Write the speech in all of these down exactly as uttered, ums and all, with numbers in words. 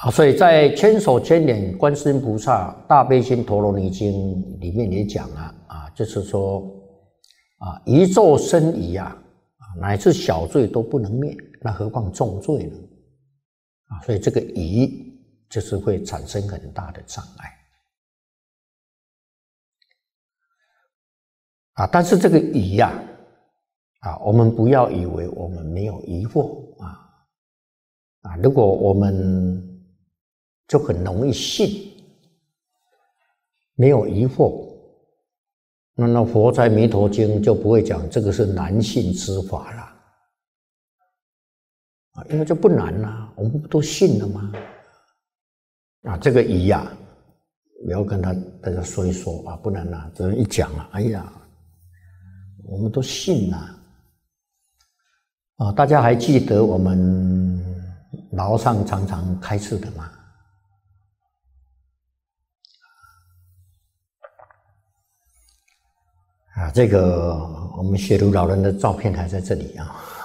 啊，所以在《千手千眼观世音菩萨大悲心陀罗尼经》里面也讲啊，啊，就是说啊，一咒深疑啊，乃至小罪都不能灭，那何况重罪呢？啊，所以这个疑就是会产生很大的障碍啊。但是这个疑呀，啊，我们不要以为我们没有疑惑啊啊，如果我们就很容易信，没有疑惑，那那佛在《弥陀经》就不会讲这个是难信之法了啊，因为这不难啊，我们不都信了吗？啊，这个疑啊，不要跟他大家说一说啊，不然啊，这人一讲啊，哎呀，我们都信了啊。大家还记得我们老上常常开示的吗？啊，这个我们学儒老人的照片还在这里啊，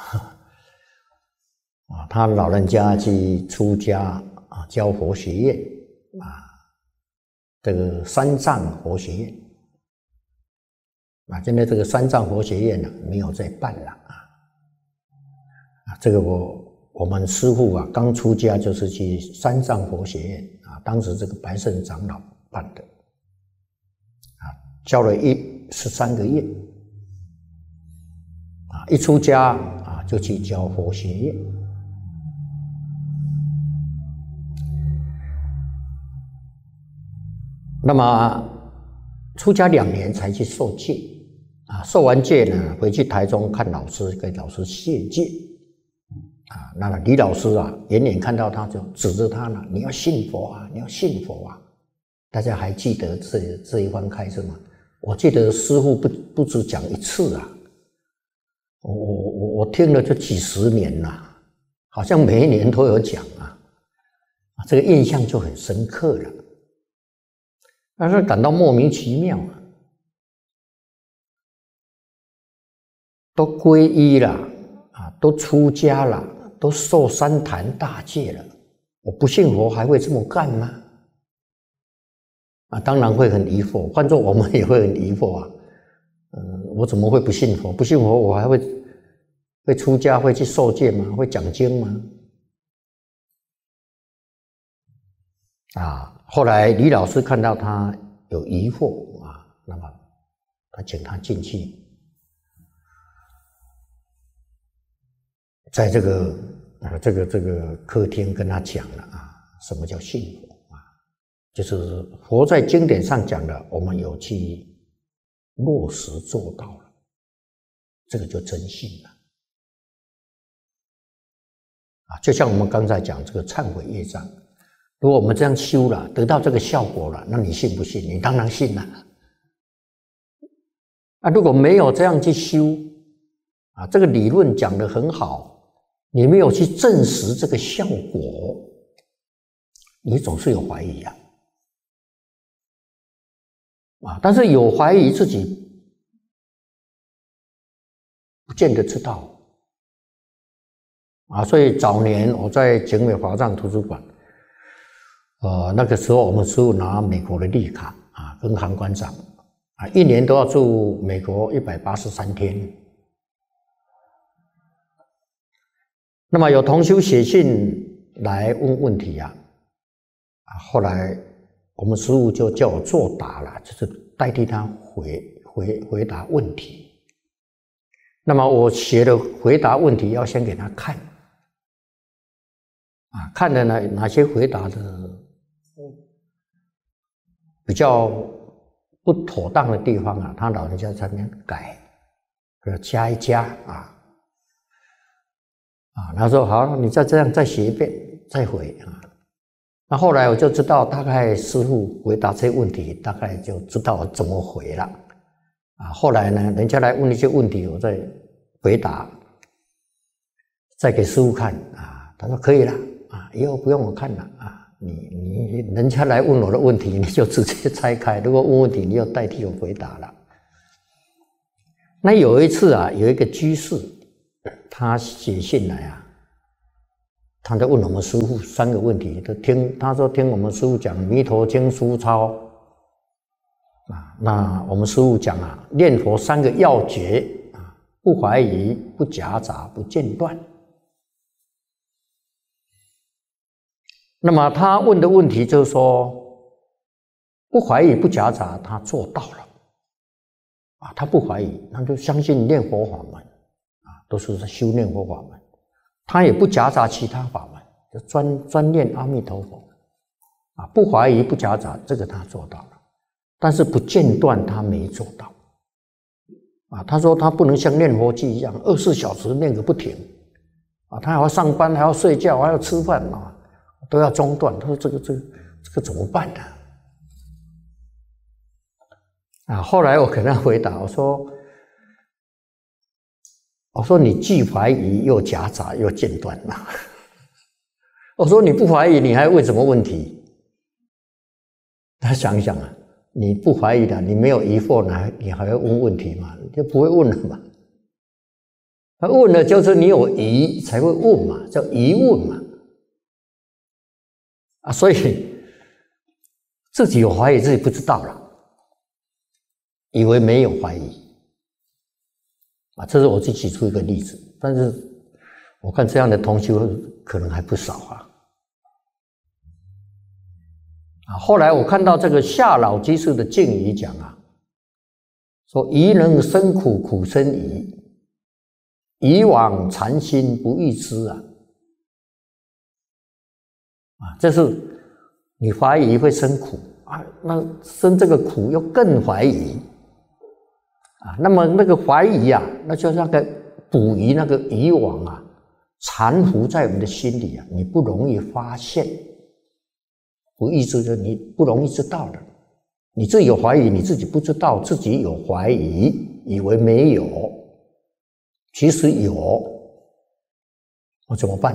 啊，他老人家去出家啊，教佛学院啊，这个三藏佛学院啊，现在这个三藏佛学院呢、啊、没有在办了啊，啊，这个我我们师父啊刚出家就是去三藏佛学院啊，当时这个白胜长老办的啊，教了一。十三个月啊，一出家啊就去教佛学院。那么出家两年才去受戒啊，受完戒呢，回去台中看老师，给老师谢戒啊。那李老师啊，远远看到他就指着他呢：“你要信佛啊，你要信佛啊！”大家还记得这这一番开示吗？我记得师父不不止讲一次啊，我我我我听了就几十年了，好像每一年都有讲啊，这个印象就很深刻了，但是感到莫名其妙啊，都皈依了啊，都出家了，都受三坛大戒了，我不信佛还会这么干吗？啊，当然会很疑惑，换作我们也会很疑惑啊。嗯，我怎么会不信佛？不信佛，我还会会出家，会去受戒吗？会讲经吗？啊，后来李老师看到他有疑惑啊，那么他请他进去，在这个啊这个这个客厅跟他讲了啊，什么叫信佛？就是佛在经典上讲的，我们有去落实做到了，这个就真信了啊！就像我们刚才讲这个忏悔业障，如果我们这样修了，得到这个效果了，那你信不信？你当然信了啊！如果没有这样去修啊，这个理论讲得很好，你没有去证实这个效果，你总是有怀疑啊。啊，但是有怀疑自己不见得知道啊，所以早年我在景美华藏图书馆，呃，那个时候我们师父拿美国的绿卡啊，跟航馆长啊，一年都要住美国一百八十三天。那么有同修写信来问问题啊，啊，后来我们师父就叫我作答了，就是代替他回回回答问题。那么我写的回答问题要先给他看，啊，看的呢哪些回答的比较不妥当的地方啊，他老人家在那边改，要加一加啊啊，他说好，你再这样再写一遍，再回啊。那后来我就知道，大概师父回答这些问题，大概就知道怎么回了啊。后来呢，人家来问一些问题，我再回答，再给师父看啊。他说可以了啊，以后不用我看了啊。你你人家来问我的问题，你就直接拆开；如果问问题，你就代替我回答了。那有一次啊，有一个居士，他写信来啊。 他在问我们师父三个问题，都听他说听我们师父讲《弥陀经》书抄啊，那我们师父讲啊，念佛三个要诀啊，不怀疑、不夹杂、不间断。那么他问的问题就是说，不怀疑、不夹杂，他做到了啊，他不怀疑，他就相信念佛法门啊，都是在修念佛法门，他也不夹杂其他法门。就专专念阿弥陀佛，啊，不怀疑不夹杂，这个他做到了，但是不间断他没做到，啊，他说他不能像念佛机一样二十四小时念个不停，啊，他还要上班，还要睡觉，还要吃饭啊，都要中断。他说这个这个这个怎么办呢？啊，后来我给他回答，我说我说你既怀疑又夹杂又间断嘛。我说你不怀疑，你还问什么问题？他想想啊，你不怀疑的，你没有疑惑呢，你还要问问题吗？你就不会问了嘛。他问了就是你有疑才会问嘛，叫疑问嘛。啊，所以自己有怀疑自己不知道了，以为没有怀疑。啊，这是我自己举出一个例子，但是我看这样的同修可能还不少啊。啊，后来我看到这个夏老居士的敬语讲啊，说疑能生苦，苦生疑，疑往禅心不欲知啊。啊，这是你怀疑会生苦啊，那生这个苦又更怀疑啊，那么那个怀疑啊，那就那个捕鱼那个渔网啊，缠缚在我们的心里啊，你不容易发现。不意知的，你不容易知道的。你自己有怀疑，你自己不知道自己有怀疑，以为没有，其实有，我怎么办？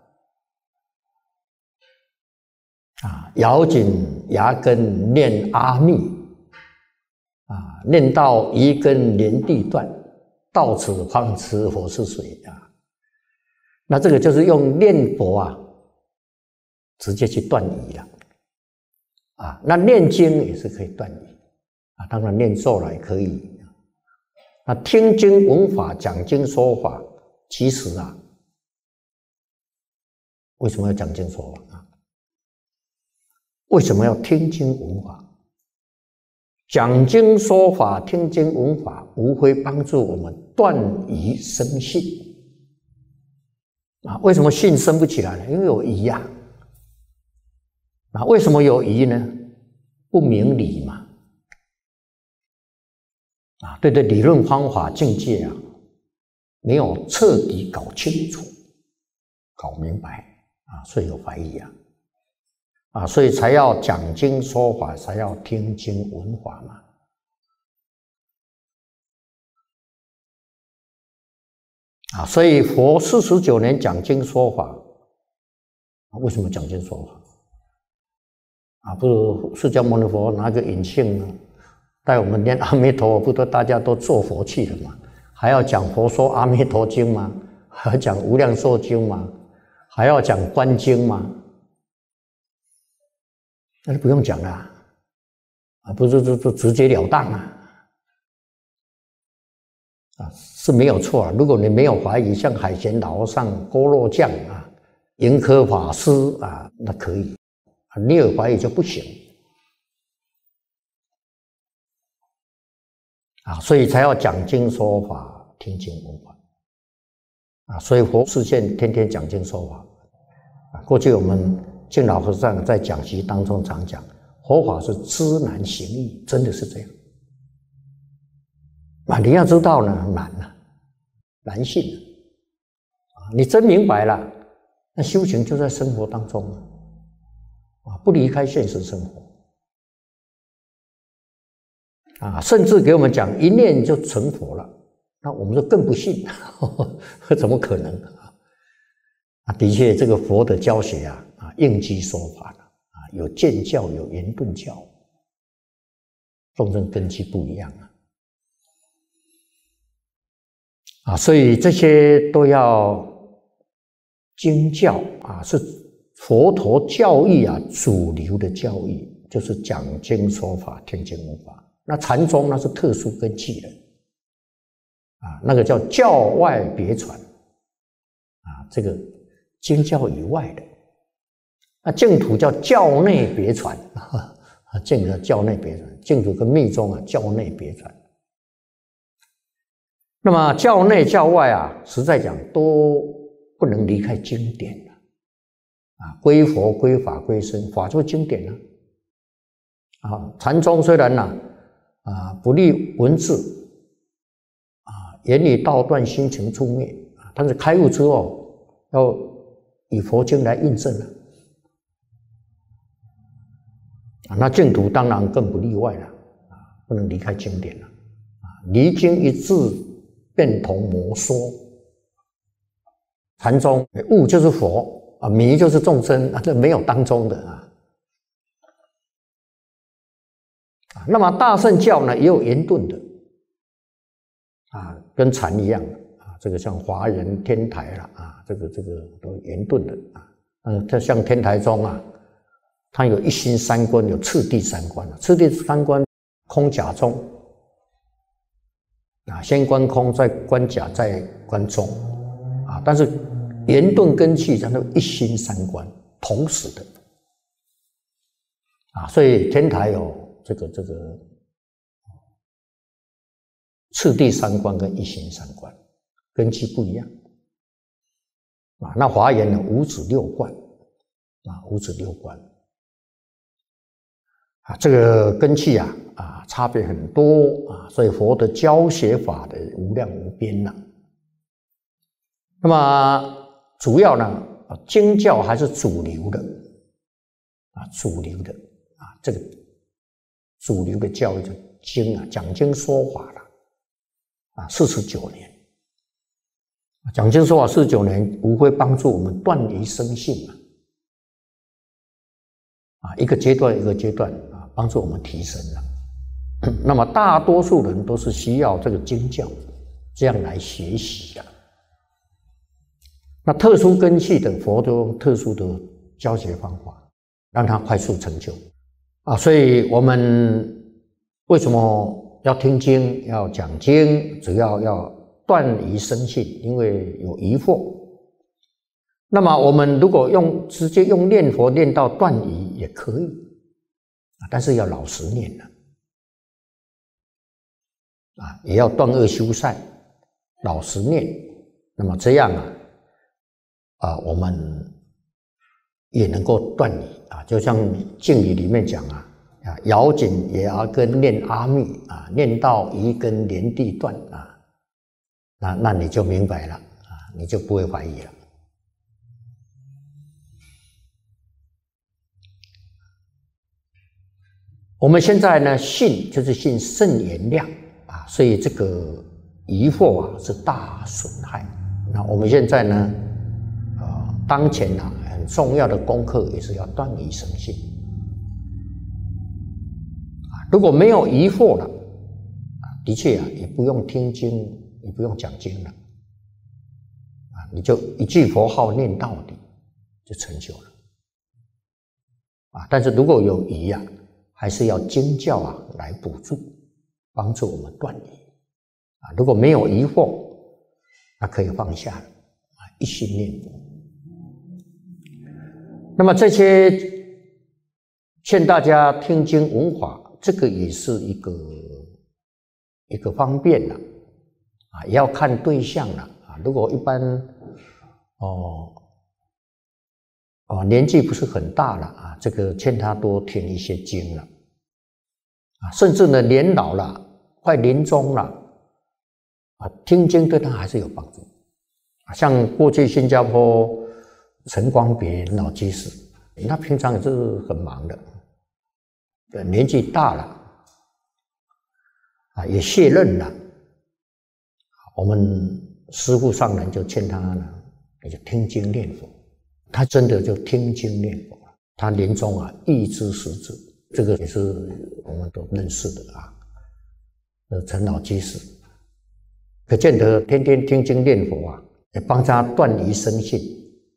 啊，咬紧牙根念阿弥，啊，念到一根连地断，到此方知佛是谁啊？那这个就是用念佛啊，直接去断疑了。啊，那念经也是可以断疑啊，当然念咒了也可以。那听经闻法、讲经说法，其实啊，为什么要讲经说法啊？为什么要听经闻法？讲经说法、听经闻法，无非帮助我们断疑生信啊。为什么信生不起来呢？因为有疑呀。啊，为什么有疑呢？不明理嘛。啊，对对，理论方法境界啊，没有彻底搞清楚、搞明白啊，所以有怀疑啊。啊，所以才要讲经说法，才要听经闻法嘛。啊，所以佛四十九年讲经说法，为什么讲经说法？啊，不如释迦牟尼佛拿个引磬呢，带我们念阿弥陀佛，不都大家都做佛去了吗？还要讲佛说阿弥陀经吗？还要讲无量寿经吗？还要讲观经吗？那就不用讲了啊，不是就就直截了当啊，啊是没有错啊。如果你没有怀疑，像海贤老和尚、郭若将啊、盈科法师啊，那可以。你有怀疑就不行啊，所以才要讲经说法、听经闻法啊。所以佛示现天天讲经说法啊。过去我们净老和尚在讲习当中常讲，佛法是知难行易，真的是这样啊。你要知道呢，难啊，难信啊。你真明白了，那修行就在生活当中啊。啊，不离开现实生活啊，甚至给我们讲一念就成佛了，那我们就更不信，呵呵怎么可能啊？啊，的确，这个佛的教学啊，啊，应机说法了啊，有渐教，有圆顿教，众生根基不一样啊，啊，所以这些都要经教啊，是佛陀教义啊主流的教义，就是讲经说法、听经闻法。那禅宗那是特殊根器的啊，那个叫教外别传啊，这个经教以外的。那净土叫教内别传啊，净土叫教内别传，净土跟密宗啊教内别传。那么教内教外啊，实在讲都不能离开经典了啊，归佛、归法、归僧，法就是经典了啊。禅宗虽然呢啊，啊不立文字啊，言语道断，心情处灭啊，但是开悟之后要以佛经来印证了啊。那净土当然更不例外了啊，不能离开经典了啊，离经一字便同魔说。禅宗悟就是佛啊，迷就是众生啊，这没有当中的啊。那么大乘教呢，也有圆顿的啊，跟禅一样啊，这个像华严、天台啦啊，这个这个都圆顿的啊。嗯，它像天台宗啊，它有一心三观，有次第三观啊。次第三观，空假中啊，先观空，再观假，再观中啊。但是圆顿根器，它都一心三观，同时的啊。所以天台有这个这个次第三观跟一心三观根基不一样啊。那华严呢，五指六观啊，五指六观啊，这个根器啊啊差别很多啊，所以佛的教学法的无量无边呐。那么主要呢，经教还是主流的啊，主流的啊，这个主流的教育的经啊，讲经说法了啊，四十九年，讲经说法四十九年，无非帮助我们断疑生信嘛，啊，一个阶段一个阶段啊，帮助我们提升了。那么大多数人都是需要这个经教这样来学习啊。那特殊根器的佛都用特殊的教学方法，让他快速成就啊。所以我们为什么要听经、要讲经？主要要断疑生信，因为有疑惑。那么我们如果用直接用念佛念到断疑也可以啊，但是要老实念了啊，也要断恶修善，老实念。那么这样啊。啊，我们也能够断疑啊，就像敬语里面讲啊，啊，咬紧牙根念阿弥啊，念到一根连地断啊，那那你就明白了啊，你就不会怀疑了。我们现在呢，信就是信圣言量啊，所以这个疑惑啊是大损害。那我们现在呢？当前啊，很重要的功课也是要断疑生信啊。如果没有疑惑了啊，的确啊，也不用听经，也不用讲经了啊，你就一句佛号念到底，就成就了啊。但是如果有疑啊，还是要经教啊来补助，帮助我们断疑啊。如果没有疑惑，那可以放下了啊，一心念佛。那么这些劝大家听经闻法，这个也是一个一个方便了啊，也要看对象了啊。如果一般哦哦年纪不是很大了啊，这个劝他多听一些经了啊，甚至呢年老了，快临终了啊，听经对他还是有帮助啊。像过去新加坡。陈光别老居士，他平常也是很忙的，年纪大了啊，也卸任了。我们师父上人就劝他呢，你就听经念佛。他真的就听经念佛，他临终啊预知时至，这个也是我们都认识的啊。呃，陈老居士，可见得天天听经念佛啊，也帮他断疑生信。